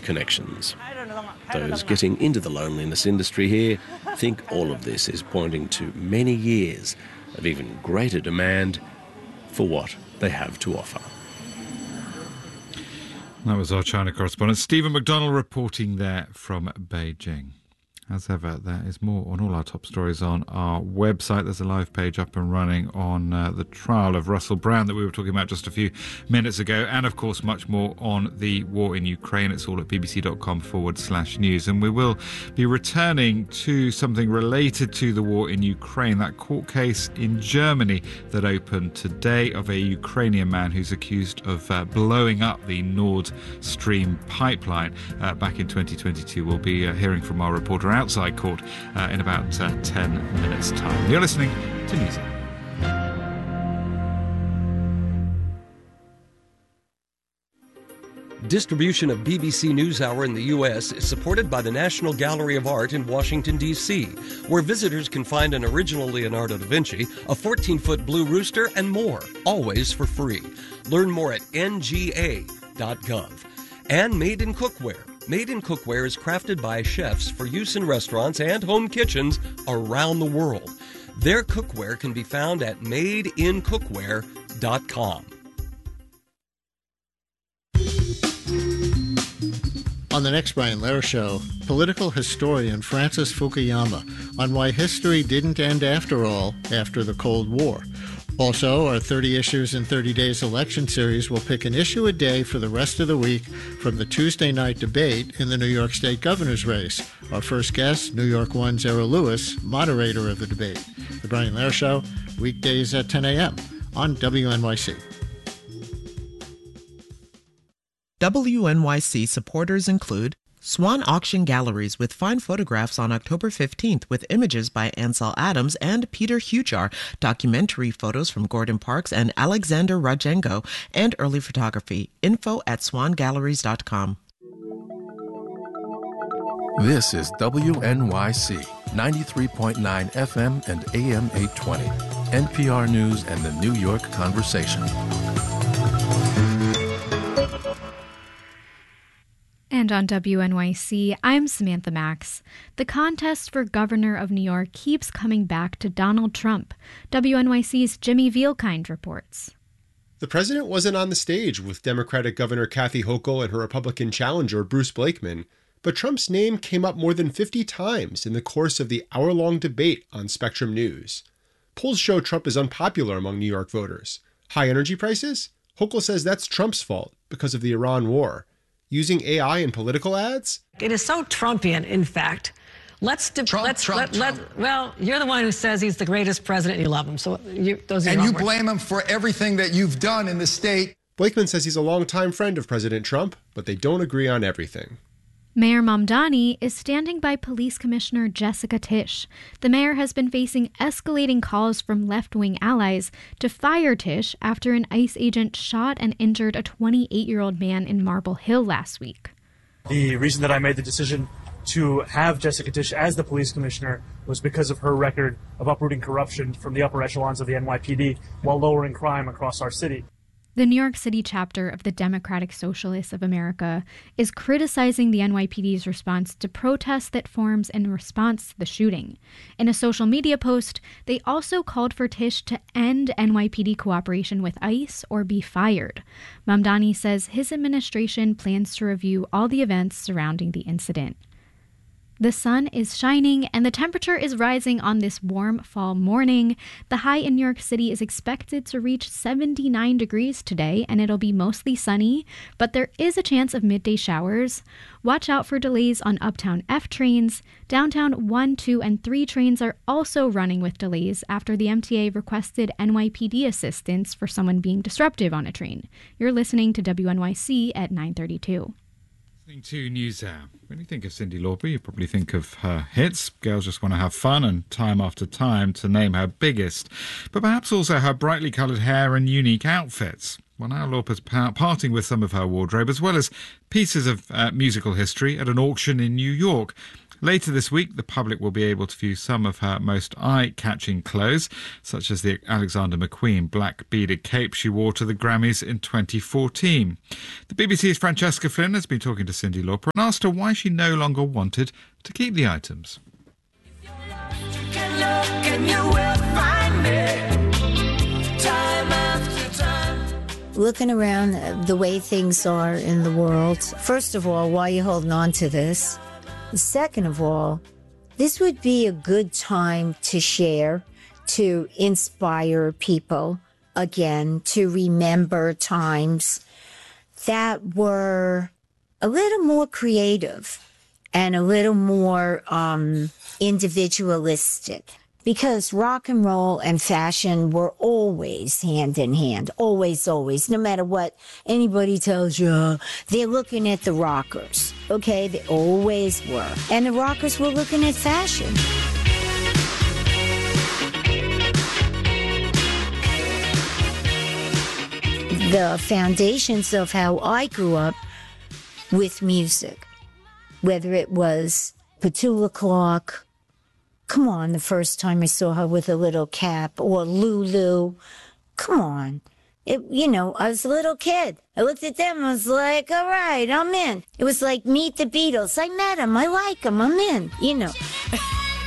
connections. Those getting into the loneliness industry here think all of this is pointing to many years of even greater demand for what they have to offer. That was our China correspondent Stephen McDonald reporting there from Beijing. As ever, there is more on all our top stories on our website. There's a live page up and running on the trial of Russell Brand that we were talking about just a few minutes ago. And, of course, much more on the war in Ukraine. It's all at bbc.com/news. And we will be returning to something related to the war in Ukraine, that court case in Germany that opened today of a Ukrainian man who's accused of blowing up the Nord Stream pipeline back in 2022. We'll be hearing from our reporter outside court in about 10 minutes' time. You're listening to NewsHour. Distribution of BBC NewsHour in the U.S. is supported by the National Gallery of Art in Washington, D.C., where visitors can find an original Leonardo da Vinci, a 14-foot blue rooster, and more, always for free. Learn more at nga.gov. And Made in Cookware. Made in Cookware is crafted by chefs for use in restaurants and home kitchens around the world. Their cookware can be found at madeincookware.com. On the next Brian Lehrer Show, political historian Francis Fukuyama on why history didn't end after all after the Cold War. Also, our 30 Issues in 30 Days election series will pick an issue a day for the rest of the week from the Tuesday night debate in the New York State governor's race. Our first guest, New York One's Errol Lewis, moderator of the debate. The Brian Lehrer Show, weekdays at 10 a.m. on WNYC. WNYC supporters include Swan Auction Galleries with fine photographs on October 15th with images by Ansel Adams and Peter Hujar, documentary photos from Gordon Parks and Alexander Rajengo, and early photography. Info at swangalleries.com. This is WNYC 93.9 FM and AM 820. NPR News and the New York Conversation. And on WNYC, I'm Samantha Max. The contest for governor of New York keeps coming back to Donald Trump. WNYC's Jimmy Vielkind reports. The president wasn't on the stage with Democratic Governor Kathy Hochul and her Republican challenger Bruce Blakeman, but Trump's name came up more than 50 times in the course of the hour-long debate on Spectrum News. Polls show Trump is unpopular among New York voters. High energy prices? Hochul says that's Trump's fault because of the Iran war. Using AI in political ads? It is so Trumpian, in fact. Well, you're the one who says he's the greatest president and you love him. So those are your own words. Blame him for everything that you've done in the state. Blakeman says he's a longtime friend of President Trump, but they don't agree on everything. Mayor Mamdani is standing by Police Commissioner Jessica Tisch. The mayor has been facing escalating calls from left-wing allies to fire Tisch after an ICE agent shot and injured a 28-year-old man in Marble Hill last week. The reason that I made the decision to have Jessica Tisch as the police commissioner was because of her record of uprooting corruption from the upper echelons of the NYPD while lowering crime across our city. The New York City chapter of the Democratic Socialists of America is criticizing the NYPD's response to protests that forms in response to the shooting. In a social media post, they also called for Tisch to end NYPD cooperation with ICE or be fired. Mamdani says his administration plans to review all the events surrounding the incident. The sun is shining and the temperature is rising on this warm fall morning. The high in New York City is expected to reach 79 degrees today, and it'll be mostly sunny, but there is a chance of midday showers. Watch out for delays on Uptown F trains. Downtown 1, 2, and 3 trains are also running with delays after the MTA requested NYPD assistance for someone being disruptive on a train. You're listening to WNYC at 9:32. Listening to NewsHour. When you think of Cyndi Lauper, you probably think of her hits. Girls Just Want to Have Fun and Time After Time, to name her biggest. But perhaps also her brightly coloured hair and unique outfits. Well, now Lauper's parting with some of her wardrobe, as well as pieces of musical history at an auction in New York. Later this week, the public will be able to view some of her most eye-catching clothes, such as the Alexander McQueen black beaded cape she wore to the Grammys in 2014. The BBC's Francesca Flynn has been talking to Cyndi Lauper and asked her why she no longer wanted to keep the items. Looking around the way things are in the world, first of all, why are you holding on to this? Second of all, this would be a good time to share, to inspire people, again, to remember times that were a little more creative and a little more individualistic. Because rock and roll and fashion were always hand in hand. Always, always. No matter what anybody tells you, they're looking at the rockers. Okay? They always were. And the rockers were looking at fashion. The foundations of how I grew up with music, whether it was Petula Clark, come on, the first time I saw her with a little cap, or Lulu. Come on. I was a little kid. I looked at them, I was like, all right, I'm in. It was like Meet the Beatles. I met them, I like them, I'm in,